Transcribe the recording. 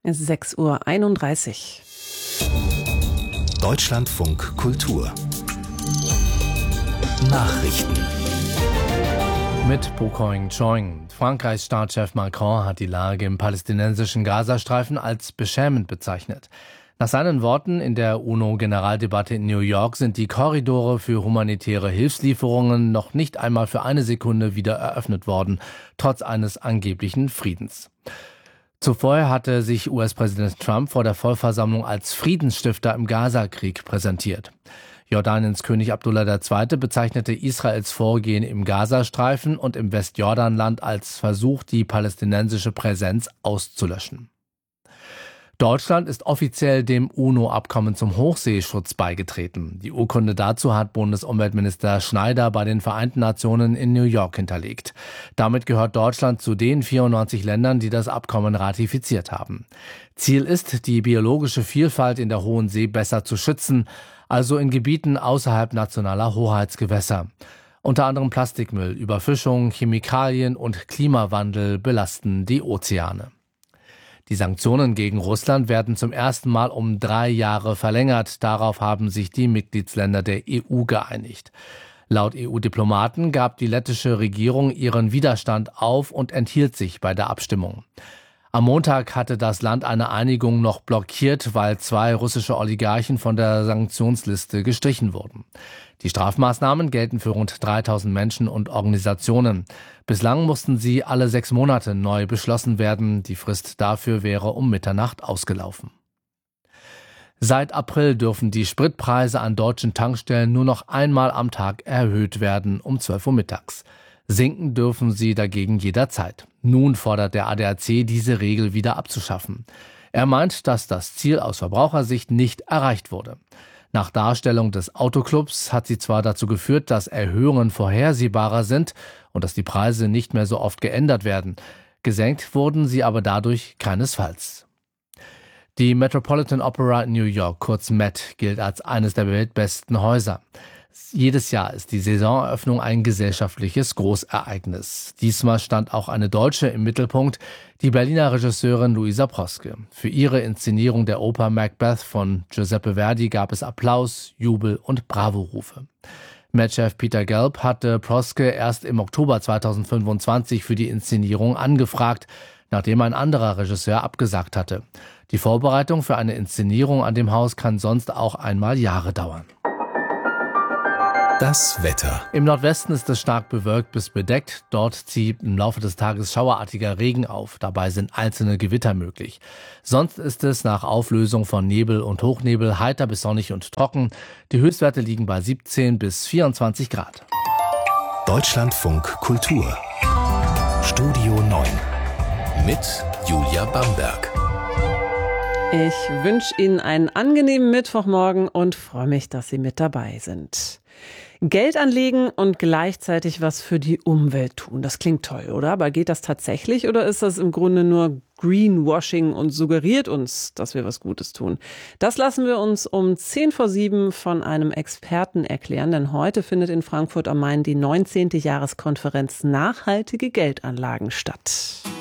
6:31 Uhr. Deutschlandfunk Kultur Nachrichten mit Bokoing Choing. Frankreichs Staatschef Macron hat die Lage im palästinensischen Gazastreifen als beschämend bezeichnet. Nach seinen Worten in der UNO-Generaldebatte in New York sind die Korridore für humanitäre Hilfslieferungen noch nicht einmal für eine Sekunde wieder eröffnet worden, trotz eines angeblichen Friedens. Zuvor hatte sich US-Präsident Trump vor der Vollversammlung als Friedensstifter im Gazakrieg präsentiert. Jordaniens König Abdullah II. Bezeichnete Israels Vorgehen im Gazastreifen und im Westjordanland als Versuch, die palästinensische Präsenz auszulöschen. Deutschland ist offiziell dem UNO-Abkommen zum Hochseeschutz beigetreten. Die Urkunde dazu hat Bundesumweltminister Schneider bei den Vereinten Nationen in New York hinterlegt. Damit gehört Deutschland zu den 94 Ländern, die das Abkommen ratifiziert haben. Ziel ist, die biologische Vielfalt in der Hohen See besser zu schützen, also in Gebieten außerhalb nationaler Hoheitsgewässer. Unter anderem Plastikmüll, Überfischung, Chemikalien und Klimawandel belasten die Ozeane. Die Sanktionen gegen Russland werden zum ersten Mal um 3 Jahre verlängert. Darauf haben sich die Mitgliedsländer der EU geeinigt. Laut EU-Diplomaten gab die lettische Regierung ihren Widerstand auf und enthielt sich bei der Abstimmung. Am Montag hatte das Land eine Einigung noch blockiert, weil 2 russische Oligarchen von der Sanktionsliste gestrichen wurden. Die Strafmaßnahmen gelten für rund 3000 Menschen und Organisationen. Bislang mussten sie alle 6 Monate neu beschlossen werden. Die Frist dafür wäre um Mitternacht ausgelaufen. Seit April dürfen die Spritpreise an deutschen Tankstellen nur noch einmal am Tag erhöht werden, um 12 Uhr mittags. Sinken dürfen sie dagegen jederzeit. Nun fordert der ADAC, diese Regel wieder abzuschaffen. Er meint, dass das Ziel aus Verbrauchersicht nicht erreicht wurde. Nach Darstellung des Autoclubs hat sie zwar dazu geführt, dass Erhöhungen vorhersehbarer sind und dass die Preise nicht mehr so oft geändert werden. Gesenkt wurden sie aber dadurch keinesfalls. Die Metropolitan Opera in New York, kurz Met, gilt als eines der weltbesten Häuser. Jedes Jahr ist die Saisoneröffnung ein gesellschaftliches Großereignis. Diesmal stand auch eine Deutsche im Mittelpunkt, die Berliner Regisseurin Luisa Proske. Für ihre Inszenierung der Oper Macbeth von Giuseppe Verdi gab es Applaus, Jubel und Bravo-Rufe. Met-Chef Peter Gelb hatte Proske erst im Oktober 2025 für die Inszenierung angefragt, nachdem ein anderer Regisseur abgesagt hatte. Die Vorbereitung für eine Inszenierung an dem Haus kann sonst auch einmal Jahre dauern. Das Wetter. Im Nordwesten ist es stark bewölkt bis bedeckt. Dort zieht im Laufe des Tages schauerartiger Regen auf. Dabei sind einzelne Gewitter möglich. Sonst ist es nach Auflösung von Nebel und Hochnebel heiter bis sonnig und trocken. Die Höchstwerte liegen bei 17 bis 24 Grad. Deutschlandfunk Kultur. Studio 9. Mit Julia Bamberg. Ich wünsche Ihnen einen angenehmen Mittwochmorgen und freue mich, dass Sie mit dabei sind. Geld anlegen und gleichzeitig was für die Umwelt tun. Das klingt toll, oder? Aber geht das tatsächlich oder ist das im Grunde nur Greenwashing und suggeriert uns, dass wir was Gutes tun? Das lassen wir uns um 6:50 von einem Experten erklären, denn heute findet in Frankfurt am Main die 19. Jahreskonferenz Nachhaltige Geldanlagen statt.